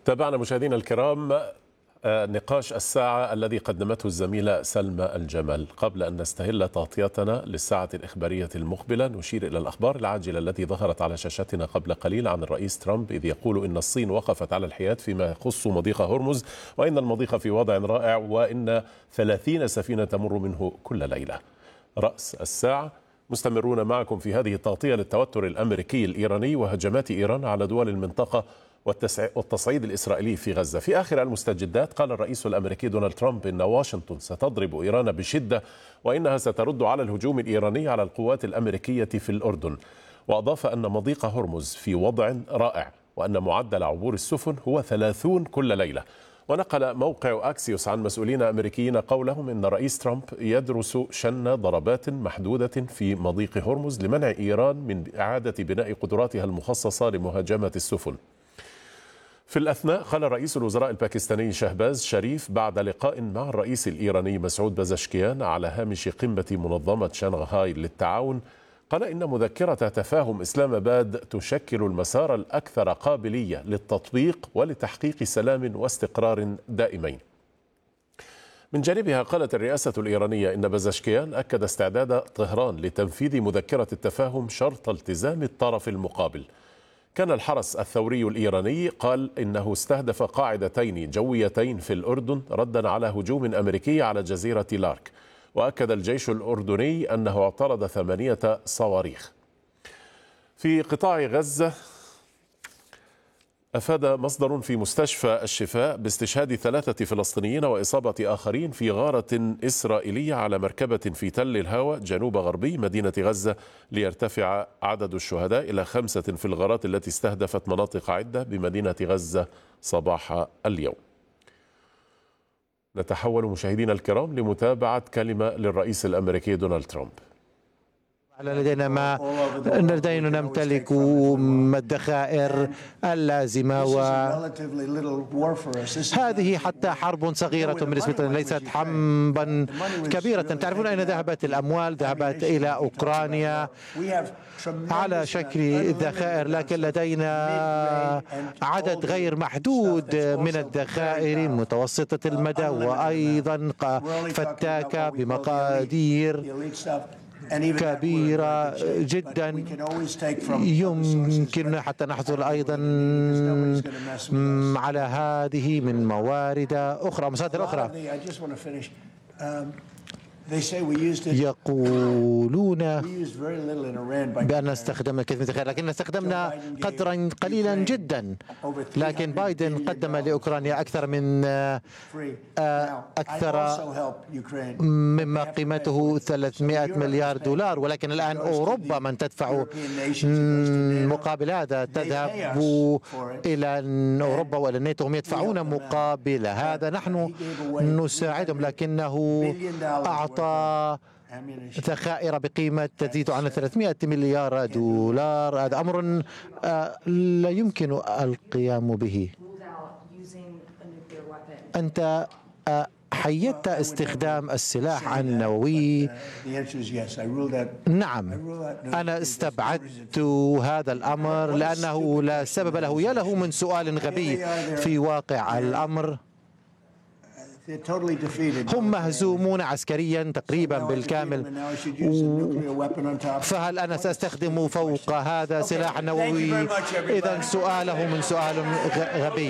تابعنا مشاهدينا الكرام نقاش الساعة الذي قدمته الزميلة سلمى الجمل. قبل أن نستهل تغطيتنا للساعة الإخبارية المقبلة نشير إلى الأخبار العاجلة التي ظهرت على شاشتنا قبل قليل عن الرئيس ترامب، إذ يقول إن الصين وقفت على الحياد فيما يخص مضيق هرمز، وإن المضيق في وضع رائع، وإن 30 سفينة تمر منه كل ليلة. رأس الساعة مستمرون معكم في هذه التغطية للتوتر الأمريكي الإيراني وهجمات إيران على دول المنطقة والتصعيد الإسرائيلي في غزة. في آخر المستجدات قال الرئيس الأمريكي دونالد ترامب إن واشنطن ستضرب إيران بشدة، وإنها سترد على الهجوم الإيراني على القوات الأمريكية في الأردن، وأضاف أن مضيق هرمز في وضع رائع، وأن معدل عبور السفن هو 30 كل ليلة. ونقل موقع أكسيوس عن مسؤولين أمريكيين قولهم إن الرئيس ترامب يدرس شن ضربات محدودة في مضيق هرمز لمنع إيران من إعادة بناء قدراتها المخصصة لمهاجمة السفن. في الأثناء قال رئيس الوزراء الباكستاني شهباز شريف بعد لقاء مع الرئيس الإيراني مسعود بزشكيان على هامش قمة منظمة شنغهاي للتعاون، قال إن مذكرة تفاهم إسلام آباد تشكل المسار الأكثر قابلية للتطبيق ولتحقيق سلام واستقرار دائمين. من جانبها قالت الرئاسة الإيرانية إن بزشكيان أكد استعداد طهران لتنفيذ مذكرة التفاهم شرط التزام الطرف المقابل. كان الحرس الثوري الإيراني قال إنه استهدف قاعدتين جويتين في الأردن ردا على هجوم أمريكي على جزيرة لارك، وأكد الجيش الأردني أنه اعترض 8 صواريخ. في قطاع غزة أفاد مصدر في مستشفى الشفاء باستشهاد 3 فلسطينيين وإصابة آخرين في غارة إسرائيلية على مركبة في تل الهوى جنوب غربي مدينة غزة، ليرتفع عدد الشهداء إلى 5 في الغارات التي استهدفت مناطق عدة بمدينة غزة صباح اليوم. نتحول مشاهدينا الكرام لمتابعة كلمة للرئيس الأمريكي دونالد ترامب. لدينا نمتلك الذخائر اللازمة، وهذه حتى حرب صغيرة بالنسبة لنا، ليست حربا كبيرة. تعرفون أين ذهبت الأموال؟ ذهبت إلى أوكرانيا على شكل ذخائر، لكن لدينا عدد غير محدود من الذخائر متوسطة المدى وأيضا فتاكة بمقادير كبيرة جدا. يمكننا حتى نحصل أيضا على هذه من موارد أخرى، مصادر أخرى. يقولون بأن استخدمنا كثير من الذخائر، لكن استخدمنا قدرا قليلا جدا. لكن بايدن قدم لأوكرانيا أكثر مما قيمته 300 مليار دولار، ولكن الآن أوروبا من تدفع مقابل هذا. تذهب إلى أوروبا وإلى الناتو، هم يدفعون مقابل هذا، نحن نساعدهم، لكنه أعطى ذخائر بقيمة تزيد عن 300 مليار دولار. هذا أمر لا يمكن القيام به. أنت حيدت استخدام السلاح النووي؟ نعم، أنا استبعدت هذا الأمر لأنه لا سبب له، يا له من سؤال غبي في واقع الأمر. هم مهزومون عسكريا تقريبا بالكامل، فهل أنا سأستخدم فوق هذا سلاح نووي؟ إذن سؤاله من سؤال غبي.